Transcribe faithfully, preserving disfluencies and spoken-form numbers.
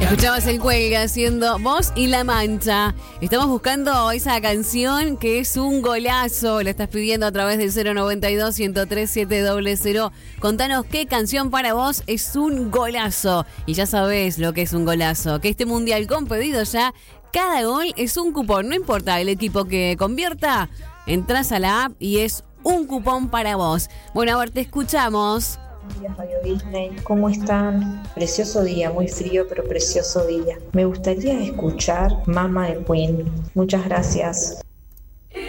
Escuchabas el Cuelga haciendo Voz y La Mancha. Estamos buscando esa canción que es un golazo. La estás pidiendo a través del cero noventa y dos, ciento tres, siete cero cero. Contanos qué canción para vos es un golazo. Y ya sabés lo que es un golazo. Que este mundial con pedido ya, cada gol es un cupón. No importa el equipo que convierta, entras a la app y es un cupón para vos. Bueno, a ver, te escuchamos. Días Radio Disney, ¿cómo están? Precioso día, muy frío, pero precioso día. Me gustaría escuchar Mama de Queen. Muchas gracias.